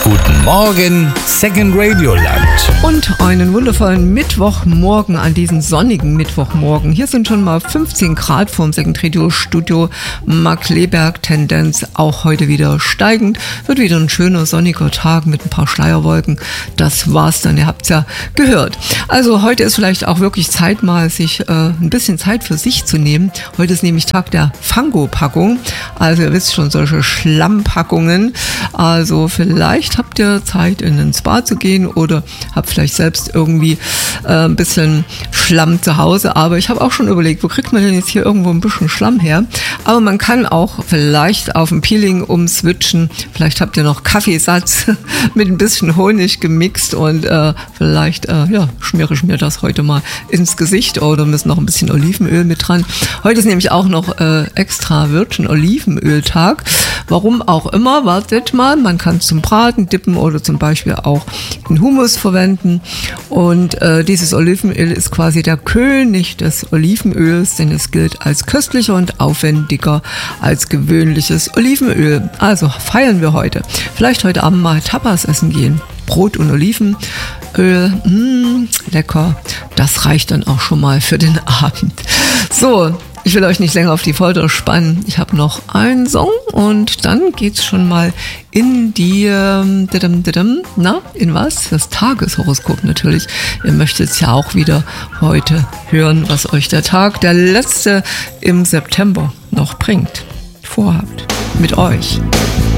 Guten Morgen, Second Radio Land. Und einen wundervollen Mittwochmorgen an diesem sonnigen Mittwochmorgen. Hier sind schon mal 15 Grad vom Second Radio Studio Markkleeberg. Tendenz auch heute wieder steigend. Wird wieder ein schöner sonniger Tag mit ein paar Schleierwolken. Das war's dann, ihr habt's ja gehört. Also heute ist vielleicht auch wirklich Zeit mal, sich ein bisschen Zeit für sich zu nehmen. Heute ist nämlich Tag der Fango-Packung. Also ihr wisst schon, solche Schlammpackungen. Also vielleicht habt ihr Zeit, in den Spa zu gehen oder habt vielleicht selbst irgendwie ein bisschen Schlamm zu Hause. Aber ich habe auch schon überlegt, wo kriegt man denn jetzt hier irgendwo ein bisschen Schlamm her? Aber man kann auch vielleicht auf dem Peeling umswitchen. Vielleicht habt ihr noch Kaffeesatz mit ein bisschen Honig gemixt und vielleicht schmiere ich mir das heute mal ins Gesicht oder müssen noch ein bisschen Olivenöl mit dran. Heute ist nämlich auch noch extra Virgin Olivenöltag. Warum auch immer, wartet mal, man kann es zum Braten dippen oder zum Beispiel auch in Hummus verwenden. Und dieses Olivenöl ist quasi der König des Olivenöls, denn es gilt als köstlicher und aufwendiger als gewöhnliches Olivenöl. Also feiern wir heute. Vielleicht heute Abend mal Tapas essen gehen. Brot und Olivenöl, lecker. Das reicht dann auch schon mal für den Abend. So, ich will euch nicht länger auf die Folter spannen. Ich habe noch einen Song und dann geht's schon mal in die, in was? Das Tageshoroskop natürlich. Ihr möchtet es ja auch wieder heute hören, was euch der Tag, der letzte im September noch bringt, vorhabt. Mit euch.